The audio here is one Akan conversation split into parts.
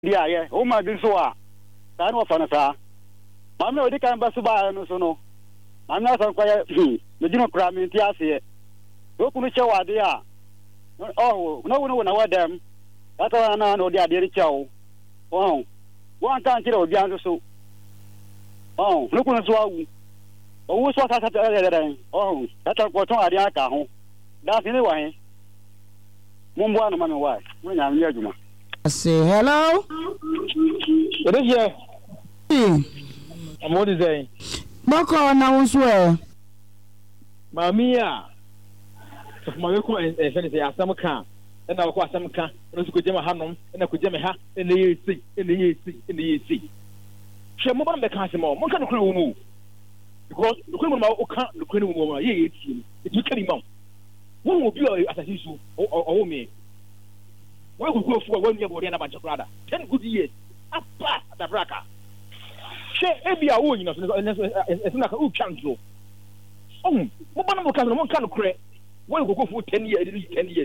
dia ye o ma bi so a ta no fa na sa ma me odi kan ba so ba no so no ma na san kwa ye me jino kra mi ti ase o kunu che wa de a oh no na wa dem ata na no dia de chew oh wan kan kire obi an so oh no kunu so awu o so ta oh ata ko ton ari aka ho da fi ni wa he mo mbo anu ma me wa mo nya mi adwuma. Say hello. What is it? What is it? Boko na wonswe. Mamia. So my ko e fe ni asam kan. E na ko asam kan. No su ko jema hanom, e na ko jema ha, e na yesi. She mo ba me kan se mo kan ko wo mu. Because ko mo ma o kan ko ni mo ma ye ti. E tu kari ma. Wo mo bi o asasi su o me. Why would go for 1 year body and a bunch of brother? 10 good years. Up the braca. She every hour, you know, it's like a cancel. Oh, one kind of credit. Why go for 10 years? 10 years.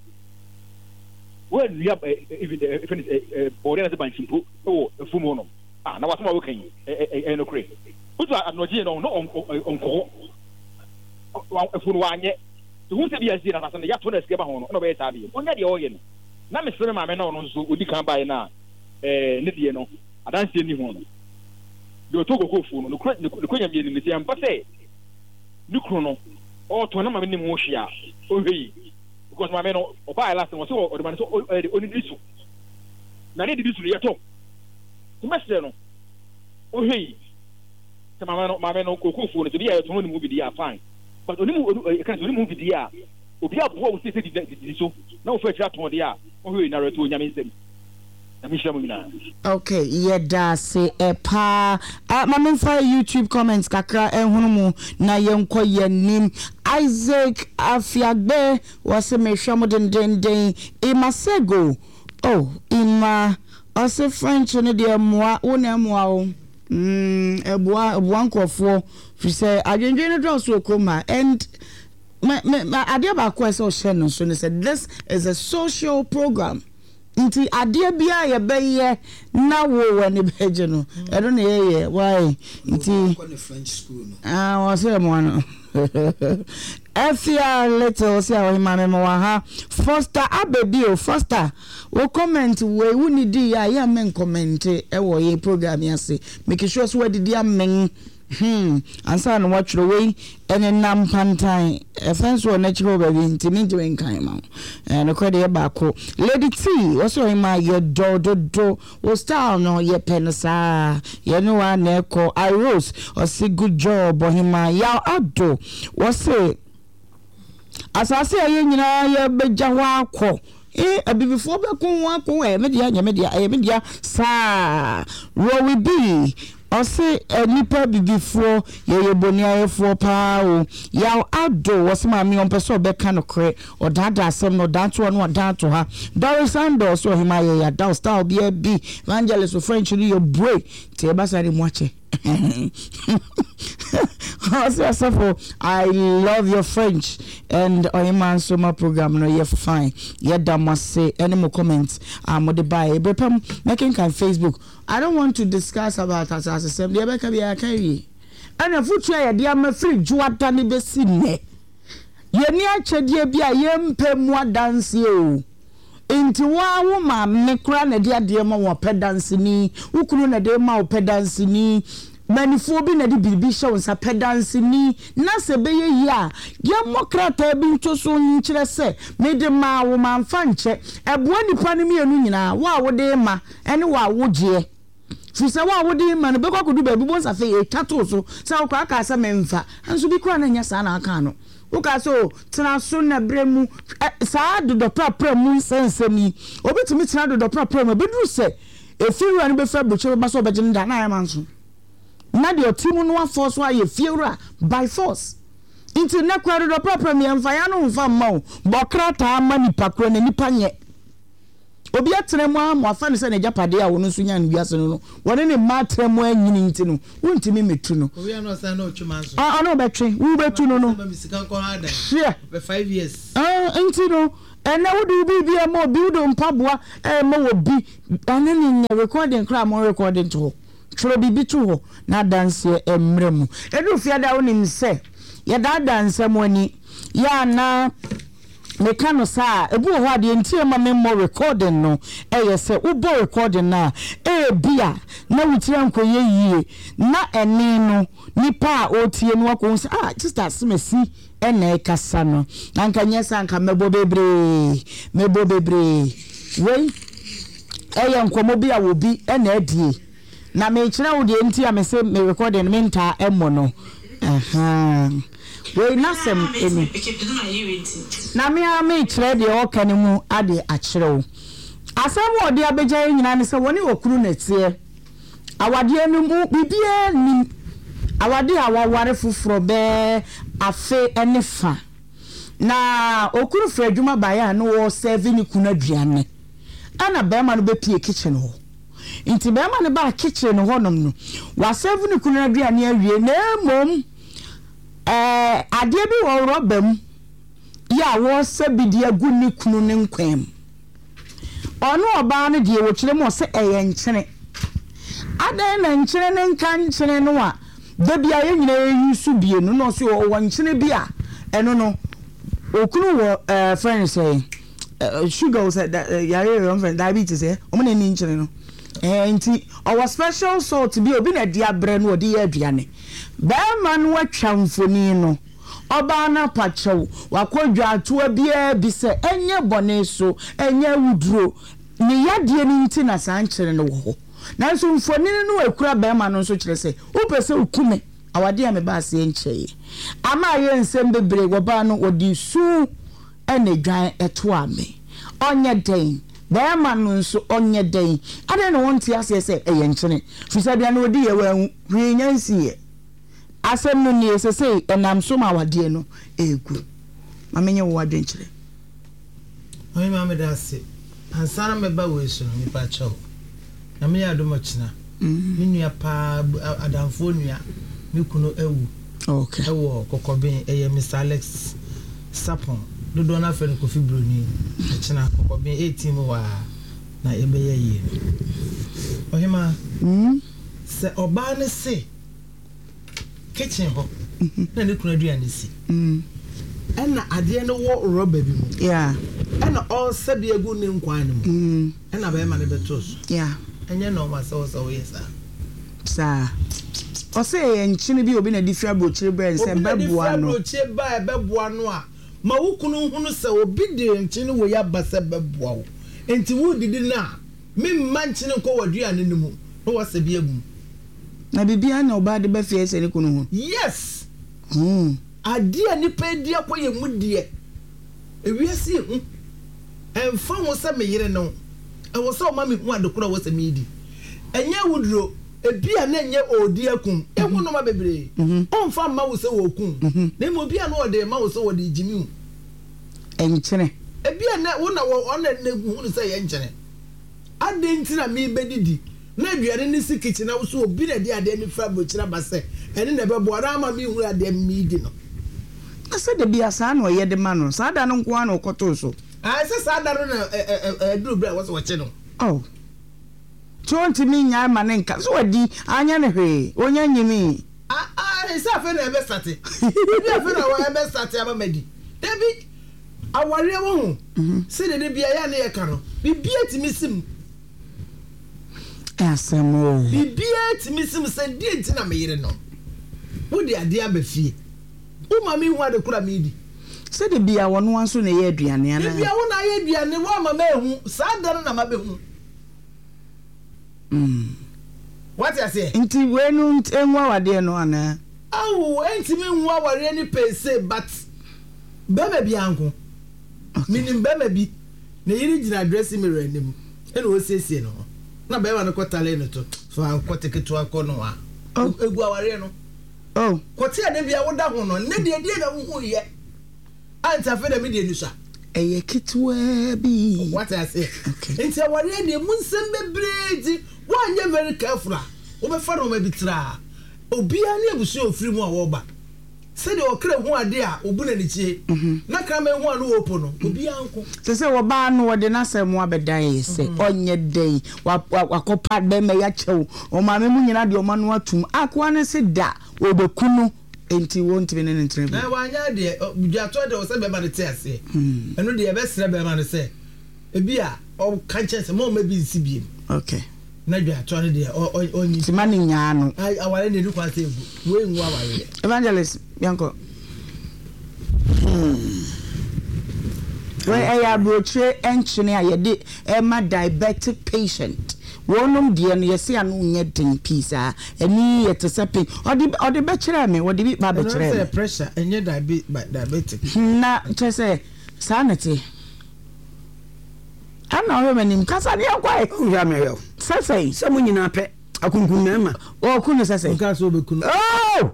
Well, we have even a body as a bunch of a full mono. Ah, now what's my working? No credit. Who's not on call? A full 1 year. Who said yes, and I have to escape home. No way, Sabi. Only the organ. Na me sere ma me na ono so odi kan bae na ne die no adanse ni ho no de to gogofu no no kwanya mi ni se ampa se ni kru no o to na ma me ni mo hwia o hwei because ma me no o bae last no so o de man so oni disu na ne disu ye to me sere no o hwei se ma me no gogofu no de ya to ni mu bi dia fine but oni mu kan oni mu bi dia obi abo wo se di so na o fa tira to dia o hwe na reto nyame nsem na mi hwam nyina. Okay, yeah, that's it. Pa my men for YouTube comments kakra ehunu mu na yenko yenim. Isaac Afiagbe was me hwam den Imasego. Oh, Ima ose French no de moa wona moa o. Ebuan kofo fi say adwendwe no do so koma and my idea about question said this is a social program. Inti idea bia ye be na wo wani beje no. I don't know why. Inti French school no. Was say mo no. Efia little say o mama mo ha. Foster abebio Foster. Wo comment we wuni di ya men comment e wo ye program ya say. Make sure so we di amen. Ansa no watch the way ene nam pantan offense wo natural baby ntimi doing kan ma no kwede ba ko Lady T also ma ye do wo style no ye pensa ye no wa na ko I Rose or say good job ohima ya ado wo say asase ye nyina ye beja wa ko abibifo be kun wa ko e media sa ro we be Ose nipa bibifo ye boniayefo pa o ya ado wasema mi onpeso be kanokre o dada asem no danto no danto ha Doris Ando so hima ye ya down style be evangelist of French ni your break te basari moache I love your French and Oyman Soma program no you fine ye da must say any more comments the buy brepam making kan Facebook. I don't want to discuss about as assembly be ka be carry and a future ye dia ma free juata ni be sinne ye ni achedie bia ye mpe mu dance o enti wa wo ma me kra na dia de ma wo pedance ni ukunu na de ma wo pedance ni manifo bi na de bibi show nsa pedance ni na se be ye ya ye mokrata bi ntoso nkire se me de ma wo ma mfa nche ebo nipa ni mienu nyina wa wo de ma ene wa wo je fisa wa wo de ma no be kwakudu ba bi bon sa fe e tato so sa kwa aka sa memfa anso bi kwa na nya sa na aka no uka so tena so na bremu sa do pra mu sensemi obetumi tena do pra mu bedru se efiru an be fa boche ba so beje nda na ya manso na de otimu no force wa ye fiura by force into na kwa do pra mu emfa ya no mfa ma o bokrata ama nipa kro na nipa nye obi atremu am afa ne se na japade a wono so nya no wiase no wone ne ma atremu anyini nti no wontimi metu no obi no say na otwuma so no betwe wo betu no no yeah 5 years nti no ena wudu bibia mo bi wudu mpaboa mo wo bi ane ne recording kra mo recording to tro bibi to ho na dance emremu edu fiada wonim se ya da dance mo ni ya na mekano sa ebu ho ade ntie ma me mo recording no yese ubo recording na bia na wutira nkoye yie na eni no nipa otie no akon se just asemesi ena ekasa no anka nyesa anka mebo bebre wei nkomo bia wo bi ena adie na me kire wo de ntie me se me recording me nta emo no we nasem eni na me ame kire de o kane mu ade a kire wo asem wo de abeja nyina ne se woni okuru netie awade enu mu bibie ni awade awaware fufuro be afe ene fa na okuru fra adwuma baya no wo serve ni kuna aduane ana be ma no be pie kitchen ho inti be ma ne ba kitchen ho nom no wa serve ni kuna aduane awie na mom ade bi wo robam ya wo sabidi agu ni kunu ne nkwam ono oba ne de wo kire mo se eye nkyene adan na nkyene ne nkan nkyene no a da bia ye nyina yusu bie no no so wo nkyene bia eno no okunu wo friend say sugar say yare your friend diabetes o me ne nkyene no nti our special salt bi obi na dia bre no odi ya aduane ba man wa twamfoni no oba na pachew wakodwa atoa bia bi se enye bone so enye wuduro ni yade ni nti na sankyere no wo na so mfoni no akura ba man no so kire se upese ukume awade ya me ba se encheye ama ye nsem bebre woba no odi su ene dwan eto ame onye den ba man no so onye den ade no wonti ase se eye nkyene fisa bia no odi ye wa hwenyansiye asem no ni esese enam so ma wade no egu mamenye wo wade nkyere oyi ma me da se ansana me ba we so ni pa chaw na me ya do machina minua pa adamfo nua me kuno ewu okay ewo kokobin eye Mr Alex Sapon do do na fe no Kofi Broni achina kokobin 18 wa na ebe ye yi oyi ma se oba ne se kitchen ho na ne kuna duane si ena ade no wo rubber bi mu yeah ena all sabi egu ne nkwan mu ena ba ma ne betos yeah enye no ma so yesa sa o say enchine bi obi na difia brochire brand se beboa no brochire ba beboa no a ma wukunu hunu se obi de enchine wo ya ba se beboa wo enti wo didi na me manchine ko waduane ne mu no wo sabi egu na bibia na oba de ba fie se ne kunu ho yes ade ani pedi akoye mu de ewiase emfa wo se me yire no e wo se o ma me hu adekura wo se me di enye wudro ebia na enye odi akum ehu no ma bebre onfa ma wo se wo kum na mo bia no ode ma wo se wo de jimi enkyene ebia na wo na wo ona na hu no se ye nkyene ade ntina me bedidi na duane ni si kitchen na wo so obi na de ade ni fra bochira base ene na bebo ara ma me hu ade mi di no asa de bia sa na oyede ma no sa da no nko ana okoto so asa sa da no na duru bra wo so wo che no oh chonti mi nya ma ne nka so wadi anya ne hwe onya nyimi isa fe na ebe sate bia fe na wo ebe sate aba madi debi aware wo hu se de bia ya ne ye ka no bibia timisim asemo bibia timisim se di nti na me yire no wo de ade abafie wo ma me hu ade kura me di se de bia wono anso na ye aduane ana bia wo na ye aduane wo ma me hu sa da na ma be hu what you say nti wenu enwa wade no ana awu enti me hu aware ni pense but bema bi anko minim bema bi na yiri gina dressing mirror anim ene wo siesie no na bema no kotale no to fa koteketu akono a egu aware no kote ade bia wo da ho no ne de na wo hu ye anta fe da me de nusa eye kitwa bi what I say nti aware de munsem bebredi wanye very careful wo be fa no ma bitra obia ne abusu ofiri mu a wo ba se de okre hu ade a obu na nichie na krama hu anu opo no obia nko se wo ba no wo de na se mu abedan se onye dei wakopa be me ya chew o ma me mu nyina de o ma no atum akwa ne se da obekunu enti won't be in train na wanya de bujato de o se be ma de te ase eno de e be sre be ma no se ebia o kanche se mo ma bi nsi bi okay na bujato de onyi ti mani nya no ai aware de du kwa se egu we nwu aware evangelist yanko we ya broche enchine ayede e ma diabetic patient wonum de no yesi anu nye den pizza eni yetesepe odi be kire me odi bi ba be kire me pressure enye diabetic na chese sanity ana o menim kasa de akwai ya me yo sese se mu nyina pe akunkun na ma o kunu sese ka so be kunu oh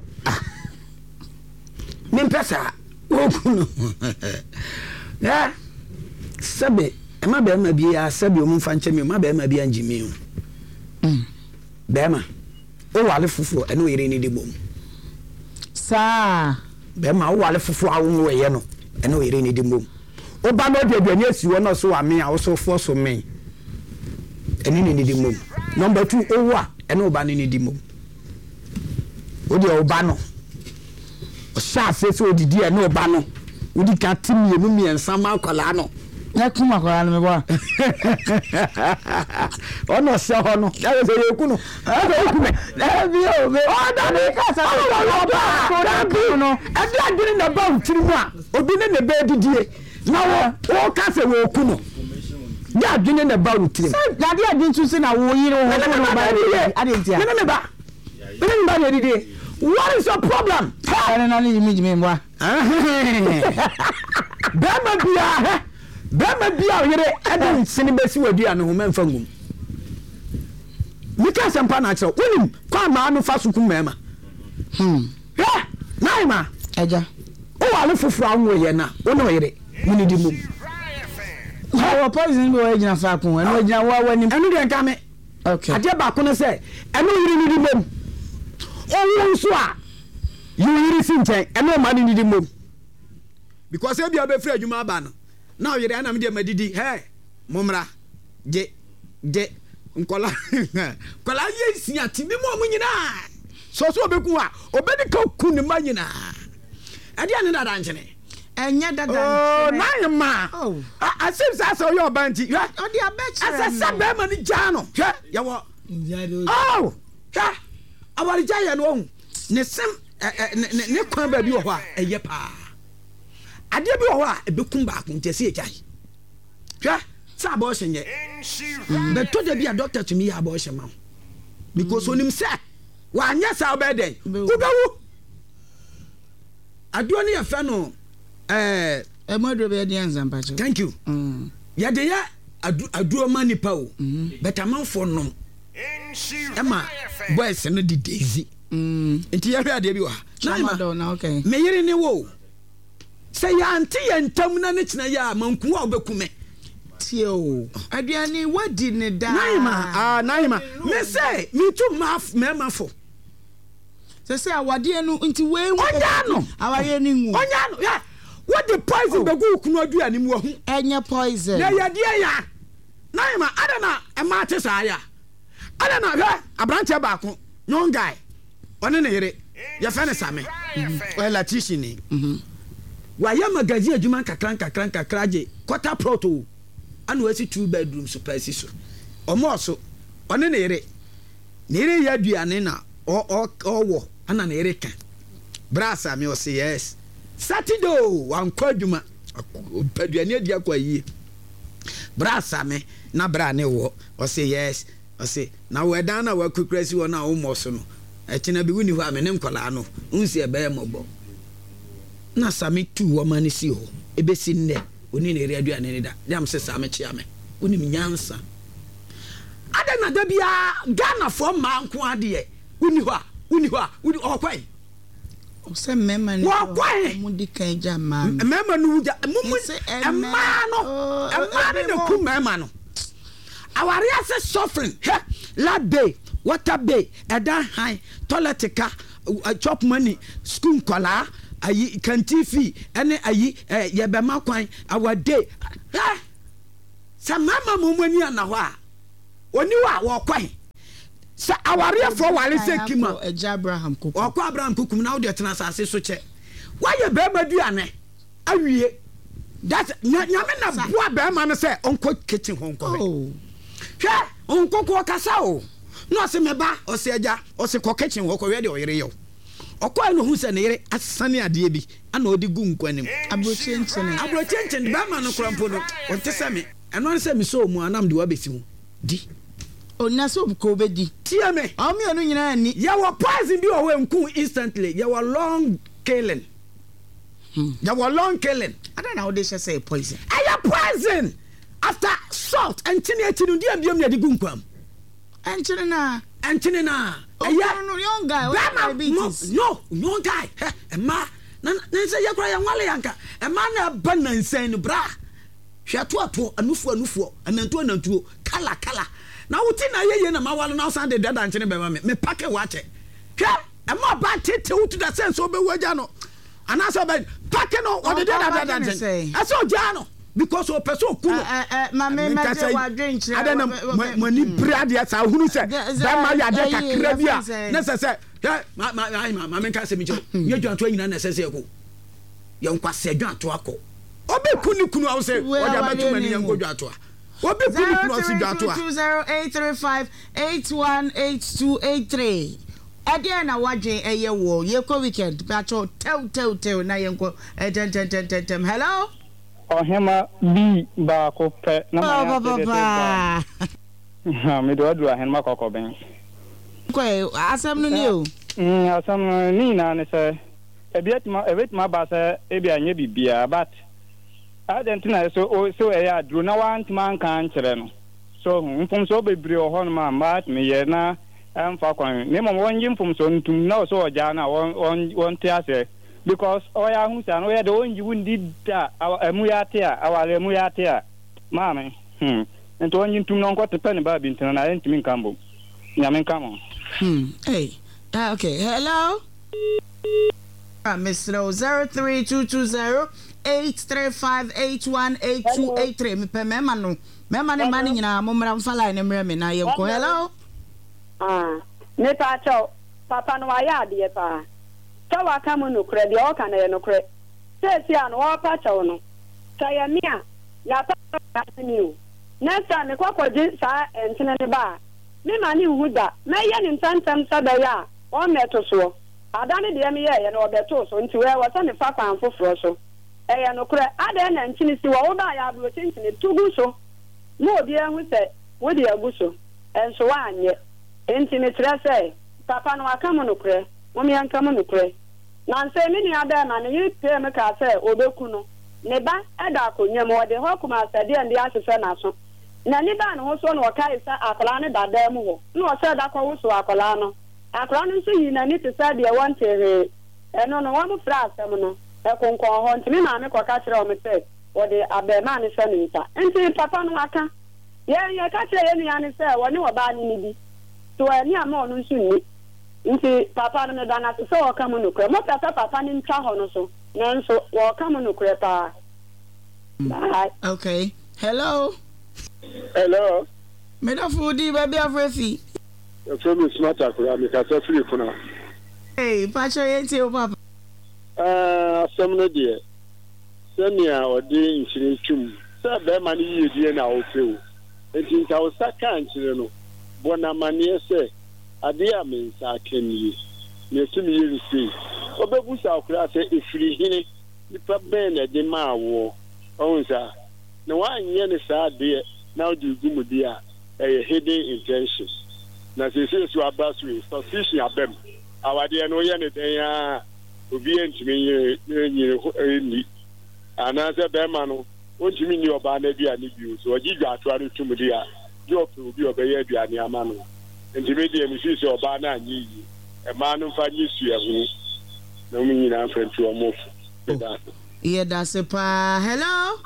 min pesa o kunu ya sabe e ma be ma bi ya sabe o mu fa nche me ma be ma bi anjimi o be ma o wale fufu e no yire ni de bom sa be ma o wale fufu awo wo ye no e no yire ni de bom o ba no de ni asi wo no so wa me a wo so fo so me eni ni de bom number 2 o wa e no ba ni de bom o de o ba no o sha se so didi e no ba no o di ka timi emu mi ensa ma kwala no na kuma kwala no me bo ono se ho no ya se ye ku no ku me na bi o me o da ni ka sa ko da bi no e di adini na ba utiri mu a obi ne ne be didie na wo ka se wo ku no ya adini na ba utiri na dia din tu se na wo yire wo ko no ba adentia ne ba ne didie what is your problem ana na ni mi mbo Bema bia yere eden sini besi wadua no memfa ngum mika sempa na kire wonim kwa ma no fa suku mema ya naima eja o wale fufura anwo ye na wono yere muni di mum o poison bi wa gina fa kun eno gina wa wani enu de nka me okay ade ba ko no se enu yiri ni di mum o won so a yiri sinchen enu ma ni di mum because e bia be frɛ adwuma aba no na o yere anam de madidi he momra je nkola kola ye sia timi mo nyina so obeku a obedi ka ku ni ma nyina ade ane dada nchene enya dada oh na ma asim sa so yo banti odi abeche asasa be ma ni jano hwe ya wo oh ha awari jaya no ne sem ne kwa ba bi wo ho a eye pa ade bi wo a ebekum ba kun tese ejai hwa sa abortion ye but to dey be a doctor to me abortion ma because onim say wa anya sa obeden ubewu ado ne ye fa no modro be dey answer pa thank you ya de ya ado ma nipa o but amanfo no ema boys no di daisy enti ya hwa ade bi wa na okay me yiri ne wo say ya anti ya ntam na ne kina ya manku a obekume tie o aduane wadi ne da naima me say me too ma fo say awade no nti we onya no awaye ni ngu onya no ya what the poison begu kunu aduane mu ahu enya poison na ya die ya naima adana e ma te sa ya adana hwa abranche ba ko young guy one ne yere ya fa ne same well atishi ni waya magazine adwuma kakran je quarter proto anu asi 2 bedroom super so omo so one ne yere ya aduane na wo ana ne yere kan brasa me o say yes saturday wan kwa adwuma aduane adi akwa yi brasa me na bra ne wo o say yes o say na we dan na wa kukrasi wo na wo mo so no e kina bi wuni ho amene nkola no unsi e be mobo na sami tu womani si ho ebesi nne oni na eri aduane ne da dem se sami chia me oni nyansa ada na da bia Ghana for ma nko ade uni ho okwai Say memma no. Wa kwai. Mudi kan ja man. Memma no ja. Mumu emma no. Emma no ku memma no. Our real suffering. Lad bay, water bay, edan high, toiletica, chop money, school collar, ayi canteen fee, any ayi yebema kwan, our day. Sa mama mumweni anawa. Oni wa kwan. Sa our real for wale se kima. Abraham kuku. Oko Abraham kuku na odi tena asase so che. Why ye be maduane? Awie. That nyame na boa be ma no se onko kitchen honko. Oh. Hwe onko kasa o. No se meba o se aja o se ko kitchen wo ko we de oyere yo. Okwa no hu se ne yere asane ade bi ana odi gu nkwanim. Abrochenchin be ma no krampo no. O te se me. Eno se me so mu anam de wa besi hu. Di. Ona so ko be di. Tie me. Ami anu nyina ni. Ya wo poison bi o we nku instantly. Ya wo long killing. Ya wo long killing. I don't know how they say poison. I poison. After salt and tinetinu dia biam na de gu nkwam. Anchina. No young guy. No, young guy. Emma, na say yakra ya nwale yanka. Emma na ban na nsan bra. Hwato anufu anantu kala. Na wuti na yeye na mawale na usan de dada nchene be ma me pack wache. Hwa, emma ba tete wutu da sense obe waja no. Anasa be pack no o de dada nchene. Aso jano. Because o person kuno mama maje wa drink adana mani brad ya sa hunu se da ma ya de kakra bia na se mama menka se mi jo ye dwanto nyina na se ko ye nkwase dwanto akọ obi kunu awo se o da batu mani ye ngo dwanto obi kunu o se dwanto 208358188283 Ade na wadwen eye wo ye ko weekend ba cho tew na ye nko ten hello Ohema bi ba ko pe na ma ba ha me do adu ahen ma kokko ben ko asam no ni o asam ni na ne se ebet ma ba se e bia nya bibia but adentina so e ya duro na want man kan kire no so mfum so bebre o hon ma but me ye na emfa kwan ne mo won yimfum so ntum na so oja na won te ase because oya hu san oya de onji wundi da emu ya te a awale emu ya te a mame ento onji ntum no nko te pen ba bi ntina na entimi nkambo nyame nkamo hey okay hello Mr. 032208358188283 me pe mema no mema ne mani nyina momra mfa line mre me na yenko hello ne pa cho papa no aya de pa tawa kama no kre de o kana ye no kre sesi an wo pa cho no saya mia ya pa ni o next time ko kwaji sa entene ne ba me ma ni huda me ye ni ntantem sada ya o meto so adane de me ye no obeto so nti we wo sa ne fa pan foforo so ye no kre ade na ntini si wo ba ya bro tintini tugu so mo obi ehu se wo de agu so enso wa anye ntini tre se papa no aka mo no kre Mami anka mo nukre na nse mi ni ada na ne yipe me ka se obeku no ne ba eda akonya mo de ho kuma asade ande asese na so na ni ba no ho so no kai sa akola ne dada mu ho no o se da ko wo so akola no nso yi na ni te sa de want he eno no wa mu fra asem no e konkon ho ntimi na me ko ka kire o me se o de abema ne se ni nta enti papa no aka ye ka kire ye ni ani se wo ni wo ba ni bi to ani ama onu nso ni nti papa no da na so o ka mo nukre mo papa ni ntwa ho no so nanso wo ka mo nukre pa bye okay hello me da fudi baby afrefi from smart akura me ka so free funa hey pacho yenti o papa asem no de semia odi nchiri twum se be ma ni yedie na o fewo enti nta o saka nchiri no bona mane se ade a mensa kenie ne tumi yirisi obebusa akura se efiri hine nipa ben na de ma wo onza na wanye ne sa de na odi gumudi a hidden intention na se so abasu suspicion abem awade no ye ne den ya obi entimi ni ana se be ma no ontimi ni oba na bia ni bi so oji dwa to ari tumudi a yo pe obi obeya aduane ama no entimi de mi fi so oba na anyi e ma no fa nyi su e hu na mu nyina frenti o mo yeah that's a pa hello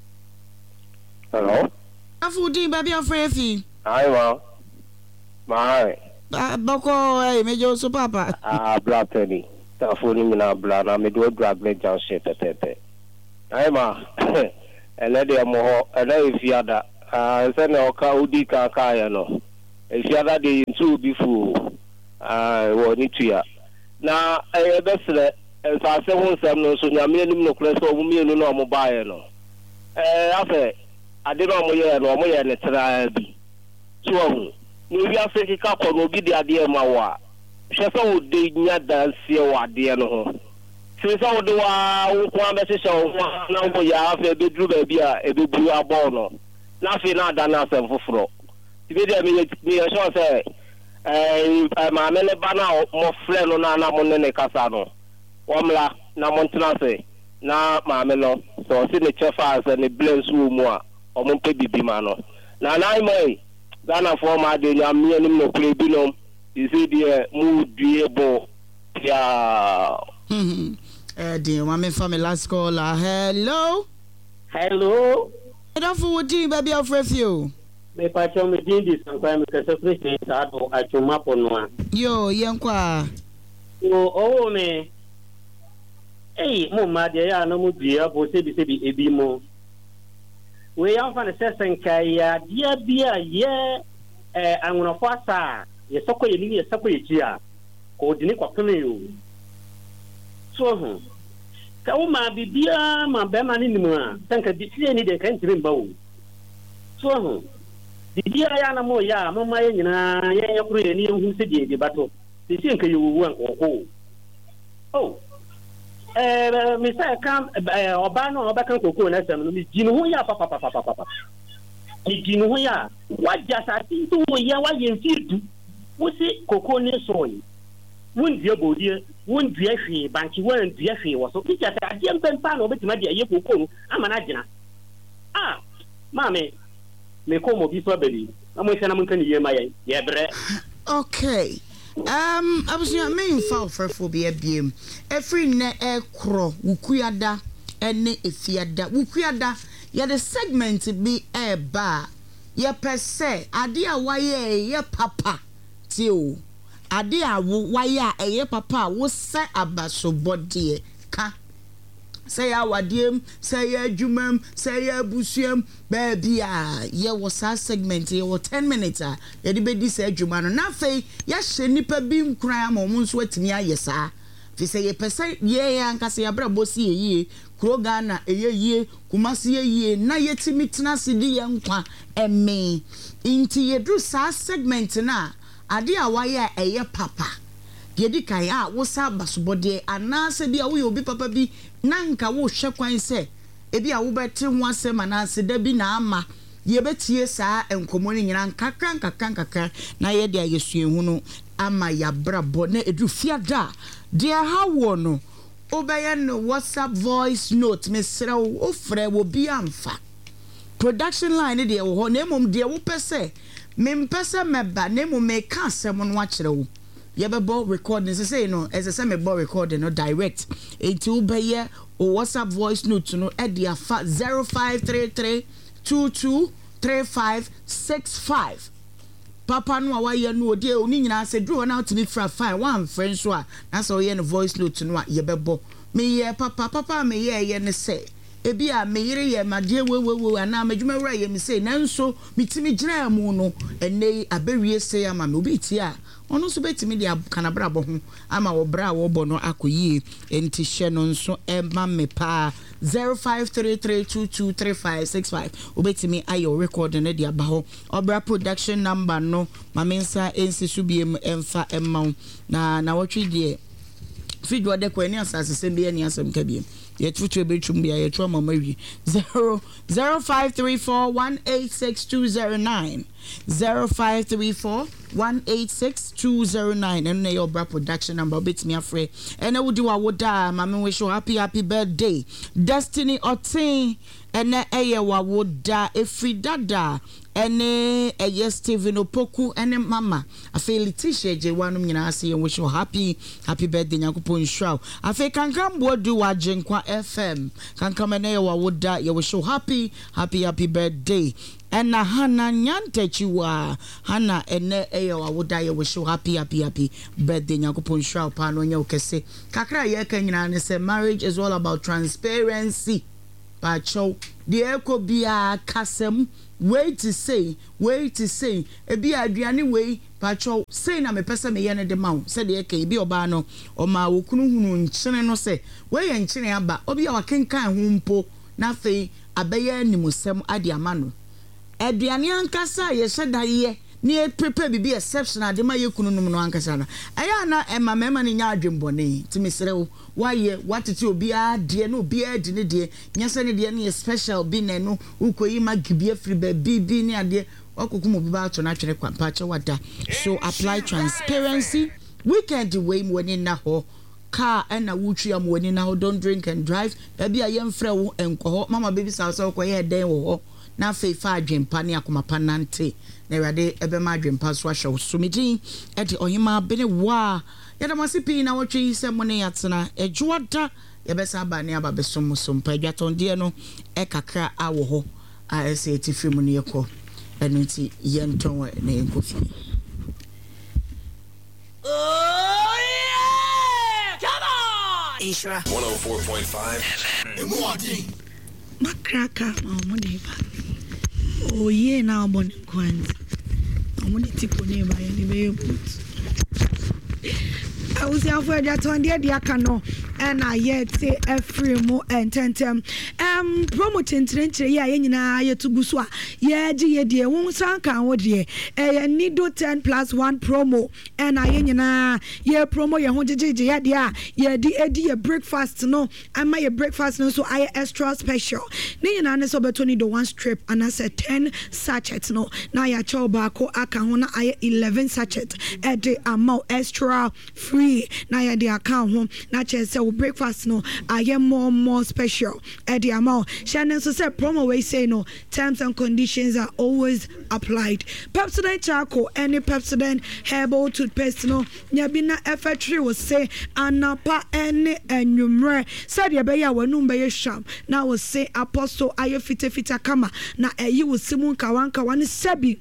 afudi baby afrefi aiwa mai boko mejo so papa bla penny ta foni mina bla na me do drag le janse pepepe aima ele de mo ho ele ifiada se na oka udi ka ya no ifiada de ntu bi fu wo ni tua na besle sa se ho nsem no so nyame anim no kure so mo mienu no mo baaye no afa ade no mo ye ne tra bi so ho no wi afeki ka ko no bi de ade ma wa hwe so wo de nya danse wa ade no ho se so wo de wa wo kwa be se so na wo ya afa be dru ba bi a e be bu abo no na fi na da na asem foforo ti be de me so se ma me le bana mo fle no na mo ne kasa no wamla na montana se na ma me lo so si ne chefa se ne bless wo mu a o mo pe bibi ma no na mai Ghana for ma de nyame anim no kure bi no isi de mu due bo ya dear my family last call hello don't for di baby of refuse me pa chom di dis kwa me kase fresh sa do achuma ponwa yo yenkwa o me mo ma de ya na mu dua bo se bi ebi mo we yan fa ne sesenka ya dia bia ye anwonofo asa ye sokọ ye ni ye sokọ ye kia ko dini kwa pene yo so ho ka wo ma bibia ma be ma ni nimu a tanka bi tie ni de kan tiri mba wo so ho bibia ya na mo ya mo ma ye nyina ye kuru ye ni hu se die bato se si nka ye wo an ko mi say kam oba no oba kan koko na sam no mi jinu ho ya papa mi jinu ho ya waja sa ti to ya wa ye fidu wo si koko ni soyi won dia bodie won dia hwe banki won dia hwe wo so ti ja ta dia mpempa na obetima dia ye koko no ama na gina mame me ko mo bi so beli na mo hwe na mo kan ye ma ye bre okay abusia me fa ofrefobia biem every ne ekro wukuada ene efiada wukuada ya the segment bi eba ye pese ade a waye ye papa tio ade a waye ye papa wo se abasobode ka say ya wadiem say ya adwumam say ya busuam baby ye wo sa segment ye wo 10 minutes ye de bedi say adwuma no na fei ya hye nipa bi nkran ma mo nso atimi ayesa fi say ye pese ye anka say ya brabo si ye kuro Ghana ye kumasi ye na ye timi tena sidi ye nkwa eme inti ye dru sa segment na ade a waye ye papa yedi kai wo sa basobode anase bia wo ye obi papa bi nanka wo hwe kwan se ebi a wo beti ho asem anase da bi na ama ye betie saa enkomo ni nyina nkakra na ye de ayesuehu no ama ya brabo na edu fiada de ha wo no obeye no WhatsApp voice note mesra wo frɛ wo bi amfa production line de wo ho na emom de wo pese mempese meba na emom me ka asem no akyerɛ wo yebebo recording say no as I say me bo recording no direct into be o WhatsApp voice note no e dia 0533223565 papa no awaye no odi oni nyina say draw na to be fine one friend so a na so ye no voice note no yebebo me ye papa me ye ne say ebi a me yire ye made we ana madwuma wura ye me say nanso mitimi gina mu no ene abewie say ama me obi ti a ono so betimi dia kanabra bo ho ama wo bra wo bo no akoyie enti hye no nso ema me pa 0533223565 obetimi ayo record na dia ba ho obra production number no mamensa ensi subiem emfa emma na wotwe die fidwo de kwani asase sembe ani asem kabiem ye tutu betrum bia ye tro mama wi 0534186209 0534186209 and your bra production number bit me afre and I would do a woda mama wish you happy birthday Destiny Otin ene eye wawoda efridada ene eye Steven Opoku ene mama afi Letitia Jewanum nyina ase ye wish you happy birthday Nyankopon Shroud afi kankambo du wajenkwa FM kankam ene ye wawoda ye wish you happy birthday ena Hana Nyantechiwa Hana ene eye wawoda ye wish you happy birthday Nyankopon Shroud pa no nya okese kakra ye ka nyina ne say marriage is all about transparency Pacho the echo bia kasem wait to say ebi aduane wei Pacho say na me pese me ye ne de mawo say de eke bi oba no o ma wokunu hunu nkyene no say we ye nkyene aba obi a wakenkan ho mpo na fei abeye animusem ade amano aduane ankasa ye hyeda ye ni prepare bibi exceptional de ma ye kunu num no ankasa na aya na ema mema ni nya adwembone ti mesrew waye watete obi a de no obi a de ne de nyase ne de ne special bi ne no ukoyi ma gibie free ba bibi ni ade okokum obi ba to na twere kwampa che wada so apply transparency weekend way woni na ho car na wutri am woni na ho don't drink and drive da bia ye mfrɛ wo enko mama baby sa so ko ye den wo ho na feifa adwempa ne akomapa nante na wade ebema adwempa so ahwe sumidin e de ohima bene wa yadamasi pi na wotwe se mo ne yatena ejuada yebesa ba ne aba besom sompa adwaton de no e kakra awo ho a se ti film ne yekɔ enunti yenton ne enkofi oh yeah come on Isra 104.5 Emodi makraka mamudeba oh yeah na obon kwanza amudi tipo ne ba ye ne be put I was here for that one there kano and I yet say free mo and tentem promoting trenche ya nyina ye tuguswa ye ji ye de won san kan wo de nido 10+1 promo and I nyina ye promo ye ho jeje ya de a ye di edi ye breakfast no ama ye breakfast no so I extra special ni nyina ne so beto ni do one strip and I said 10 sachets no na ya chow ba ko aka ho na I 11 sachets e de amount extra free na ya de account ho na che say breakfast no I am more special at the amount Shannon so say promo we say no terms and conditions are always applied Pepsodent charcoal any Pepsodent herbal toothpaste no nyabina effectory will say anapa any enumere said ya be ya wanum be sham na will say apostle aye fita kama na eyi will simun kawanka wan sebi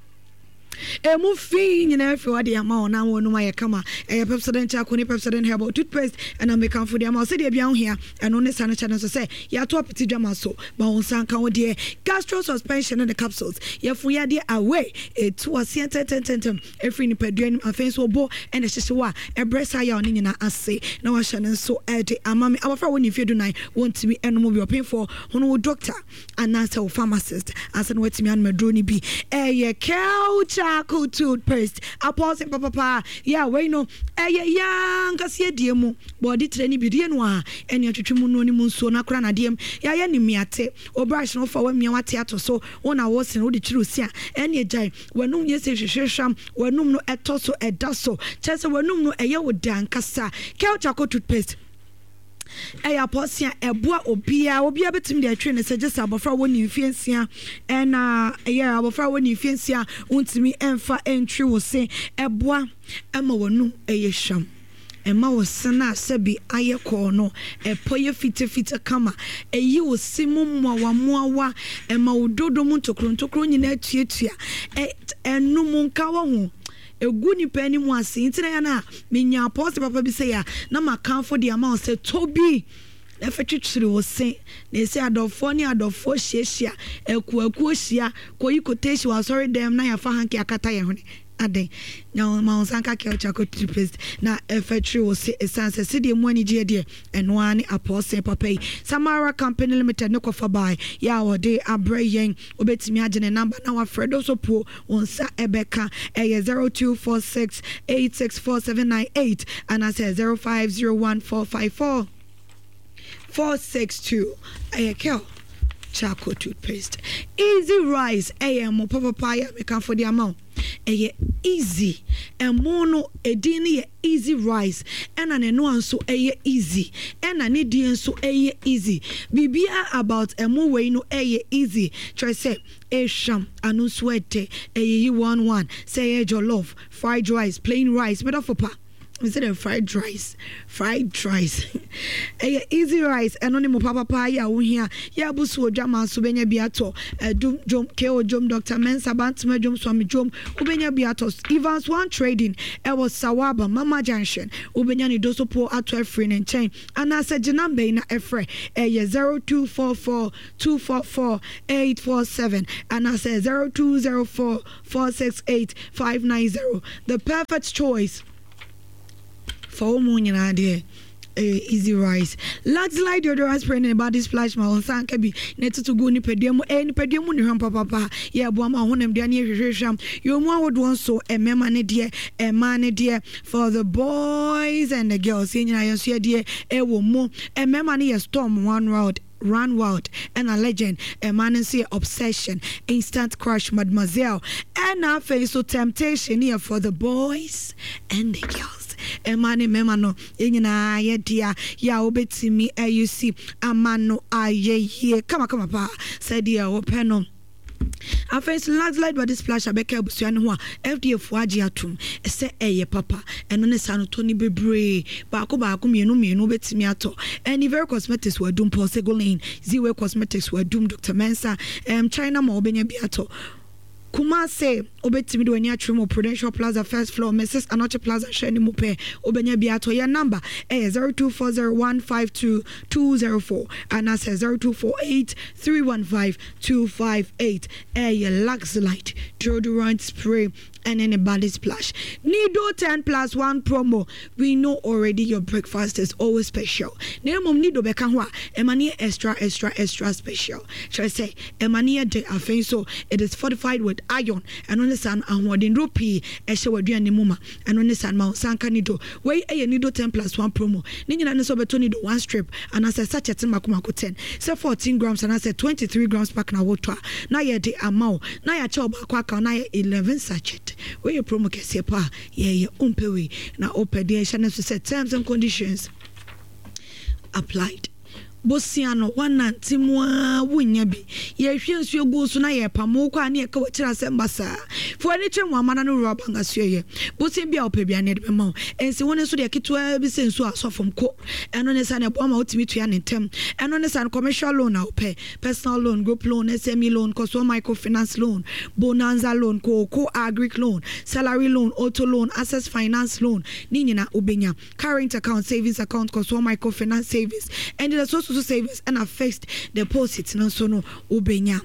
emu fi nyina fi wade ama ona wonu ma ye kama Pepsodent charcoal ni Pepsodent herbal toothpaste and I make for the amount say dey bia ho hia eno ne sane channel so say ya to apiti dwama so ba won san kan wo de gastro suspension and the capsules ye fu ya de away to asen tentem every ni paduan afen so bo and the wa ebresa ya oni nyina ase na wa hye so de amami abafra woni fi do nine want me eno mo be opin for hono doctor and answer pharmacist asen wetimi an medro ni bi ye couch charcoal toothpaste apostle papa yeah we know young kasie diemu body training bi die no a ene atwetwemu no ni mu nsuo na kora na diem ya ni miate o brush no fa wa mia wate ato so wona wo sin wo de kiri osia ene ejai wanum ye se hwehwehwam wanum no etoso edaso chese wanum no eye wo dan kasa couch charcoal toothpaste eya posia eboa obia betim de atwe ne se just abofra woni mfiensia ena eya abofra woni mfiensia untimi emfa entry wo se eboa ema wonu eye hwam ema wo sena sebi aye ko no epoye fite kama eyi wo simu mwa ema wo dodo mu ntokro nyina atuatua enum nka wo ho egu ni pani mu ase ntina ya na menya apostle papa bi say ya na makanfo de amount say tobi efetwitwiri wo se na say adofo ni adofo hyiahia ekuaku hia koyi koteshi wa sorry dem na ya fa hanki akata ye hone ade na ma sanka ke charcoal toothpaste na efetwiri wo se esanse se de mu ani je de eno ani apostle papa yi Samara Company Limited no kofa buy ya wode abrayen obetimi agene number na wa fredo so po onsa ebeka 0246864798 and I say 0501454462 ayekel charcoal toothpaste easy rise am papa ya me kan for the amount easy emo no edin ye easy rice ena ne no anso easy ena ne die nso easy bibia about emo we no easy try say sham anu swete 11 say jollof fried rice plain rice better for pa instead of fried rice easy rice and only mo papa ya wo hia ya busu odwama so benya biato jom ko jom Dr. Mensa Bantama jom Swami jom ubenya biato Evans One Trading e was Sawaba Mama Junction ubenya ni doso po ato free and chain and as a jinambe na efre 0244 244 847 and as a 0204 468 590 the perfect choice for morning idea easy rice Lux Light deodorant spray in body splash my on sanka bi net to go ni pedium ni hampa papa yeah bo ma honem de na hwehwehwam you mo would want so mema ne de man ne de for the boys and the girls nyina yenso de wo mo mema ne storm one round Run Wild and a legend, emanancy obsession, instant crush, mademoiselle, and now face so temptation here for the boys and the girls. Emani memano, inina ye dear, ya obeti me, you see, amano aye here. Come on, pa, said dear, open on. I face Lux Light by this splash abeka busuan ho FDA fuaji atum ese eye papa eno ne sanu Tony bebre baako mienu betimi ato any very cosmetics were doom Paul Segolane Ziwe Cosmetics were doom Dr. Mensa China ma obenya bi ato Kumase obetimi do anya trimo Prudential Plaza first floor Mrs. Anoche Plaza sheni mupe obenya biato ya number 0240152204 and as 0248315258 Lux Light deodorant spray and any body splash. Nido 10+1 promo. We know already your breakfast is always special. Name Nido Bekanwa, Emania extra special. Shall I say, Emania de Afenso, it is fortified with iron and on the sun and what in rupee, Eshawadia Muma, and on the sun Mount Sanka Nido. Way a Nido 10+1 promo. Nina and Sobertoni do one strip and as a such a Timakumako 10. So 14 grams and I said 23 grams pack na water. Now ya de amount. Now ya choba kwaka na 11 sachet. Where your promo kesi pa ye umpewe na opede channel to set terms and conditions applied. Bosiano wana timwa wunyabi ye hwensu egu so na ye pamo kwa na ye ka wachira sembasa fo ani twem amana no robanga suye bosin bia opebia ne de ma ensi woni so de kitwa bi sensu asofom ko eno ne sa ne boma otimi tua ne tem eno ne sa commercial loan na ope personal loan group loan SME loan cost microfinance loan bonanza loan ko agric loan salary loan auto loan access finance loan ni nyina obenya current account savings account cost microfinance savings and the social savings and a fixed deposits no so no ubenya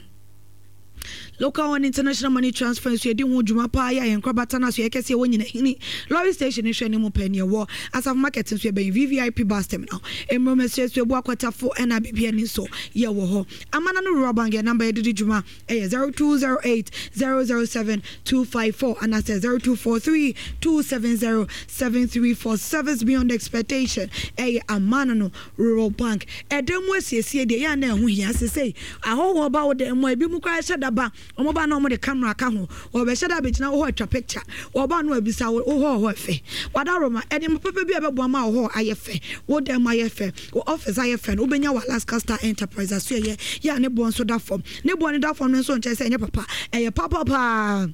local and international money transfer so yedi ho dwuma pa ya yen krabata na so yekese wo nyina hini lorry station ni hwene mo pani wo as of market so ye ben VVIP bus terminal emro message so ebu akwatafo na bibia ni so ye wo ho amana no rubber bank number yedi dwuma 0208 007 254 and as 0243 270 734 service beyond expectation amana no rural bank edem wasiesie de ya na ho hia sesei ahoho ba wo de mo ebi mu kwa shadaba omoba na omo de camera ka ho obeshada begina wo atwa picture oba no abisa wo ho fe wadaroma edim pepe bi abebo ma wo ho ayefe wo dem ayefe wo office ayefe no benya wa Alaska Star Enterprise so ye ya ne bo nso da form ne bo ne da form nso nche se enye papa papa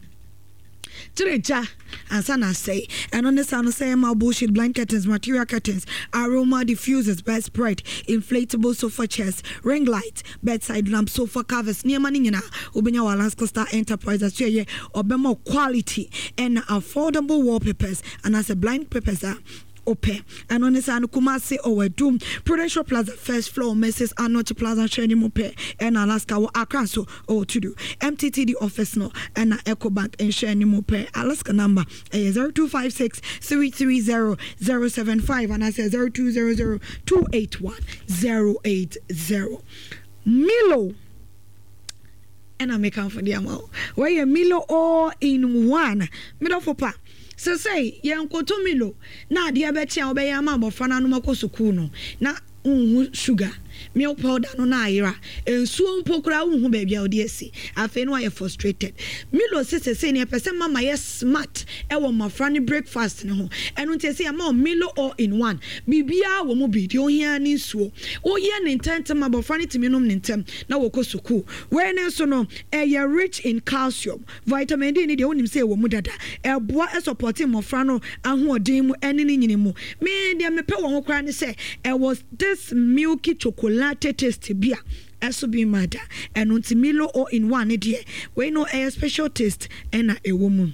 Treja and sana say and on the sound say my bullshit blanket curtains, material curtains, aroma diffusers, bedspread, inflatable sofa chairs, ring light, bedside lamp, sofa covers, near manina, Ubenya Alaska Star Enterprise as ye or more quality and affordable wallpapers and as a blind papers are ope and on this and Kumasi or Doom Prudential Plaza first floor Mrs. Anoche Plaza Sheni Mope and Alaska or Accra so to do MTTD office no and Eco Bank and Sheni Mope Alaska number 0256 330 075 and I say 0200 281 080 Milo and I make out for the amount where you Milo all in one middle for pa. So say yankoto Milo na dia betia obeyama bofana no makosuku no na sugar milk powder no na ayera ensuo mpokura unhu baby odi esi afi no aye frustrated Milo say ne person mama yes smart e wo mafra ne breakfast ne ho eno ntia say ama Milo all in one bibia wo mo bi di ohia ni nsuo wo ye ne ntentem abofra ne timi nom ne ntem na wo kosuku we ne so no e rich in calcium vitamin D ne de onim say wo mu dada e boa e supporting mofra no ahoodin mu ene ne nyine mu me de me pe wo ho kra ne say e was this milky chocolate taste bia eso be mada and unti Milo all in one dear we know a special taste and a woman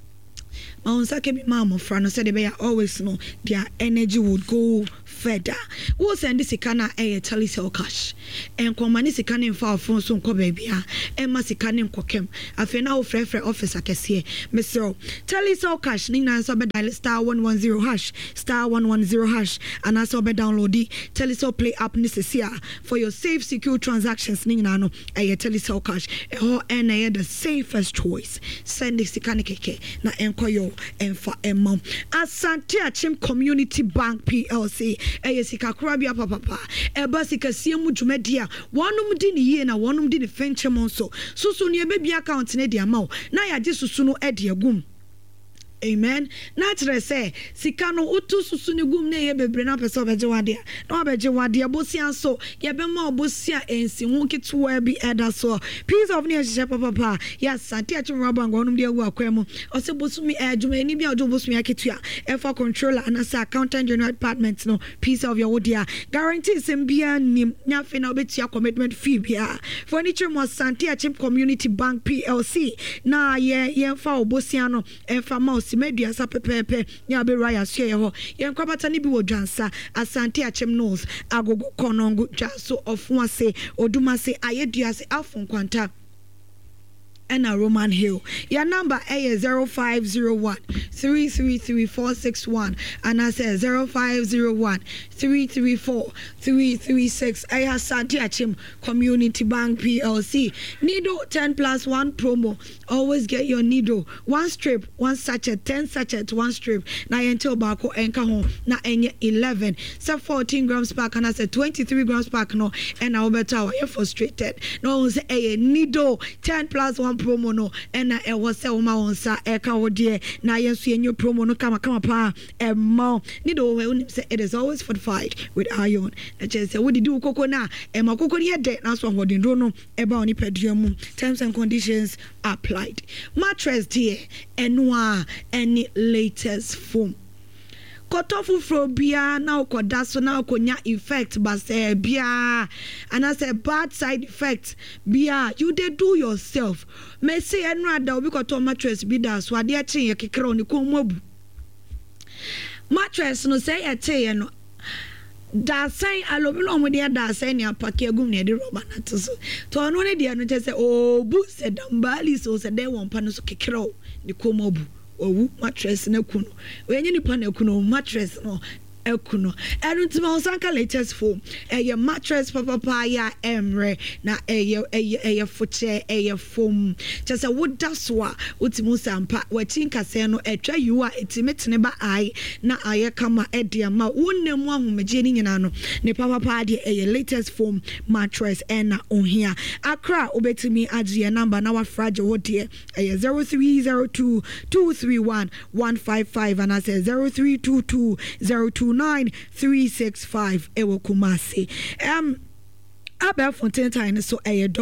Maunsa kebi mama frano said they always know their energy would go further. We'll send this kana a telecell cash and command this canning for phone soon co baby and massy canning cokem. I feel now free office I can see Mr. Telecell cash Nina sobe dial *110# *110# and I saw be download the Telecell Play app necessary for your safe secure transactions Nina no a Telecell cash and the safest choice. Send this canning keke na enkoyo and for mom Asante Achim Community Bank PLC sika krabia papa eba sika siemu dwumadia wonum di ne ye na wonum di ne fenchemon so susu ne bebi account ne dia ma na ya je susu no e dia gum amen na tere say sika no utu susu ne gum ne ye bebre na pese obeje wade na obeje wade bosia so ye be ma obosia ensi hu kitwa bi eda so piece of ne hye papa yes Asante Achim Bank wonum di awu akwemu o se bosumi adwuma ni bia ojo bosumi akitua e for controller and as accountant general department no piece of your wodia guarantee sem bia nim nya fe na obetia commitment fee bia furniture mo Asante Achim Community Bank PLC na ye fa obosia no e fa ma medua sa pepepe nya be raya so ye ho ye nkwabata ni bi wodwansa Asante Achim knows agogo konongo jaso ofuase odumase ayeduase afon kwanta and a Roman Hill. Your number is 0501 333 461 and I say 0501 334 336. I have Asante Achim Community Bank PLC. Nido 10+1 promo. Always get your Nido. One strip, one sachet, 10 sachet, one strip. Na yentel bako enka home. Na enye 11. So 14 grams pack and I said 23 grams pack no. And I will better you're frustrated. No say a Nido 10+1 promo no and I was say uma onsa eka wo de na yenso yenyo promo no kama pa e ma Nido we say it is always fortified with iron. Na just say we do koko na e ma koko ne de na so hodin do no e ba oni pedua terms and conditions applied. Mattress dear enwa any latest foam kotofu fro bia na ukoda so na ukonya effect but say bia and I say bad side effect bia you dey do yourself me say enra da obi koto mattress bi da so ade achi ye kekere oni ko mobu mattress no say ete no da say alobi no mo dey da say ni apake agum ne de roba na to so to no ne dey no say oh bu se dambali so se dey won pa no so kekere ni ko mobu owu mattress na kuno wenye nipa na kuno mattress no ekuno eruntima osanka latest foam eye mattress papa ya emre na eye fuche eye foam just a wood daswa utimu sampa wachinka se no etwa yuwa etimetene ba ai na aye kama edia ma wonnemu ahomeje ni nyina no ne papa de eye latest foam mattress ena ohia akra obetimi agye number na wa fragile wo de eye 0302 231 155 and I say 0322 029-365 ewo Kumasi. Abel Fontaine so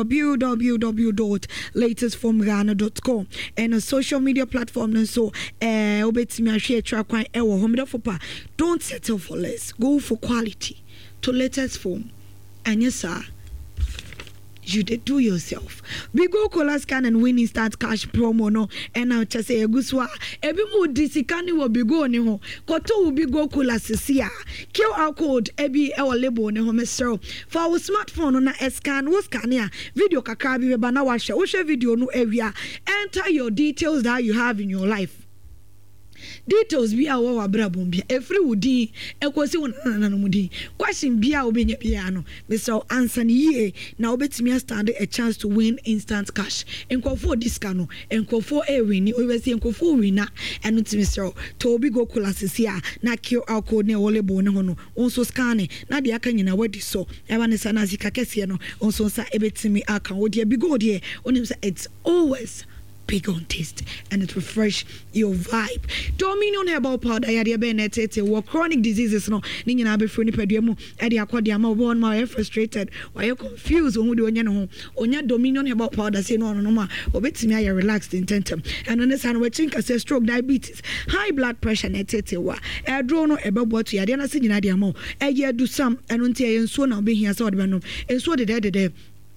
www.latestformghana.com and a social media platform so obetimi ahwe tra kwan ewo homedafopa. Don't settle for less, go for quality to latest form. And yes sir, you did do yourself. We go color scan and win instant cash promo no and I just say guswa ebi mu disikani wo bigo ne ho koto wo bigo color sisia QR code ebi e wo label ne ho mesro for our smartphone na scan wo scan ya video kakra bi be na wa hwe wo hwe video no ewia enter your details that you have in your life. details bi a wo wa brabon bi every wudi ekosi won nana no mudi question bi a obenya bia no Mr. answer ye na obetimi stand a chance to win instant cash enkofo disca no enkofo e win o we say enkofo win na eno timi Mr. to obi go kula sisia na QR code ne wole bo ne ho no onso scan na de aka nyina wadi so e ba ne sana zika kese no onso sa ebetimi aka wo de bi go de onim say it's always big on taste and it refresh your vibe. Dominion herbal powder yade be na tete wo chronic diseases no ni nyina be fro ni padua mu e de akode ama wo ma you frustrated why you confused wo de onya ne ho onya Dominion herbal powder say no no ma obetimi aye relaxed in tentem and on san we chinka say stroke, diabetes, high blood pressure na tete wa e dro no e bebo to yade na se nyina de ama e ye do sam eno ntia ye nsuo na obehia say wo de no ensuo de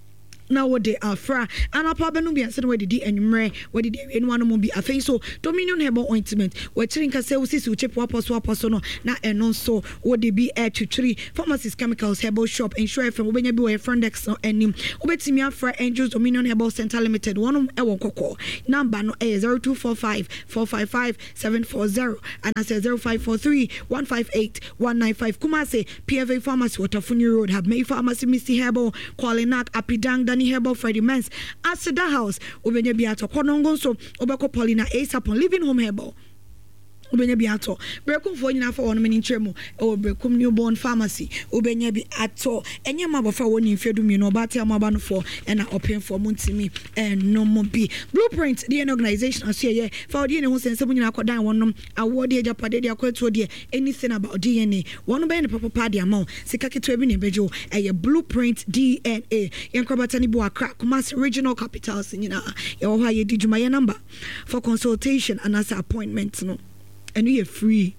now what they are fra and a problem be said where the enumere where the anyone mo be afei so Dominion herbal ointment we chinka say we see chip wapo no na eno so what they be air to tree pharmacies chemicals herbal shop ensure from obenya be we friendex no enim obetimi afra Angels Dominion Herbal Center Limited one e won kokko number no 0245 455 740 and I say 0543 158 195 Kumase PFA Pharmacy Waterfuni Road have made pharmacy Misty Herbal Kwalinak Apidang Dani Herbal Freddy Mens Asida House obenya biato konongo so obeko Paulina Asapon Living Home Herbal obenya biato brekum fo nyina fa won meni ntremu o brekum newborn pharmacy obenya biato enye mabofa woni mfedumi no obate amaba no fo na open for muntimi no mo bi Blueprint the organization aso ye fa odi ne ho sense nyina akodan wonom award e japade de akwato de anything about DNA won be ne papa de amount sika keto bi ne bejo Blueprint DNA yankobata ni bo akra Kumasi regional capitals nyina ye wo ha ye di djuma ye number for consultation and as appointment no and we are free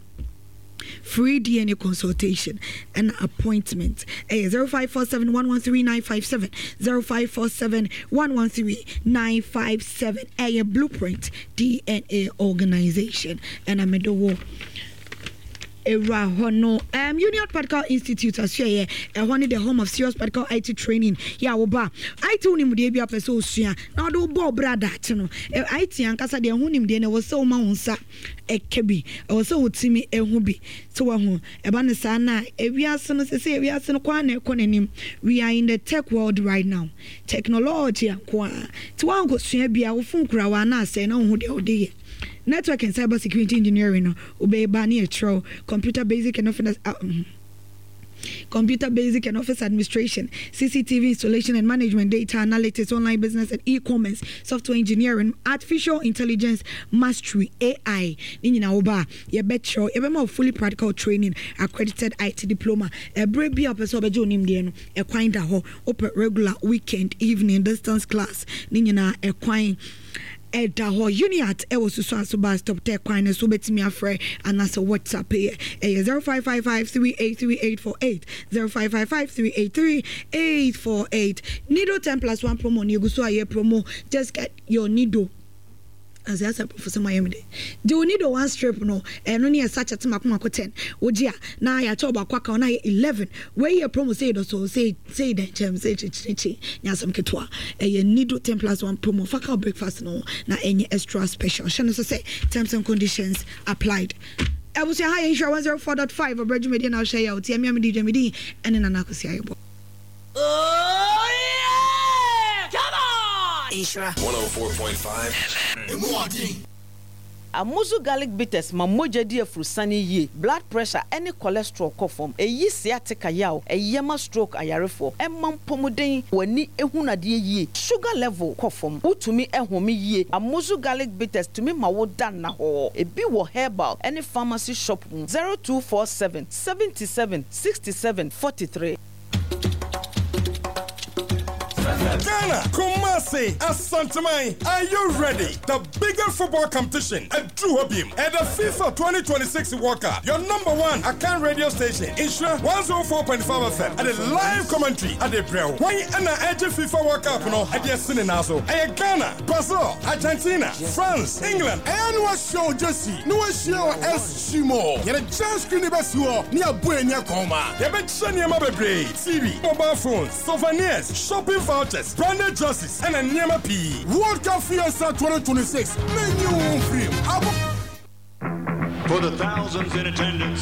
DNA consultation and appointment. 0547 113 957 0547 113 957 Blueprint DNA organization and I'm a Era Hono Union Medical Institute as ye one the home of serious medical IT training ya oba IT unim de bia peso sua na do bo brada no IT ankasa de hunim de na wo se o ma wonsa ekebi wo se wotimi ehu bi so wa hu eba ne sa na ewiase no se ewiase no kwa na ekonanim we are in the tech world right now technology kwa ti wan go sua bia wo fun kura wa na se na hu de ode network and cyber security engineering obey bani a computer basic and office administration, CCTV installation and management, data analytics, online business and e-commerce, software engineering, artificial intelligence mastery, AI. Nina oba ye betcho ye be fully practical training, accredited IT diploma. A brave be up so be jonim de no e kwan da ho open regular weekend evening distance class. Nina e kwan Eda ho Uniat e was so bus stop tech kwan so betimi afre and as a WhatsApp 0555383848 0555383848 Nido 10+1 promo ni guso aye promo just get your Nido as I said Professor Miami do you need one strip no and only a such a makuma 10 ojia na ya choba kwaka na 11 where your promo say so say the gem say chichi nyasam ketwa e Nido 10+1 promo faka breakfast no na any extra special shano say terms and conditions applied. I will say hi insure 104.5 of Bridge Media now share out Yami DJ Midi and then anakosi ayebo. Oh yeah! Come on! Ishra 104.5 Amuzu garlic bitters ma moja di afrusani ye blood pressure any cholesterol kofom eyi sciatica yaw eyema stroke ayarefo emam pomuden wani ehuna de ye sugar level kofom utumi ehome ye Amuzu garlic bitters tumi ma wo dan na ho ebi wo herbal any pharmacy shop 0247 77 67 43 Ghana, Kumasi, Asantamai, are you ready? The biggest football competition at Duhobim and the FIFA 2026 World Cup. Your number one Akan radio station, Ishra 104.5 FM, and a live commentary at the Breu. Why an edge FIFA World Cup no at the Sininazo? And Ghana, Brazil, Argentina, France, England, and was show Jesse, no show S. Shimo. You're a chance to never see near Buena Coma. You're a Mabebre, TV, mobile phones, souvenirs, shopping vouchers, branded jerseys, and a Nyama P. World Cup Fiesta 2026. Menu free. For the thousands in attendance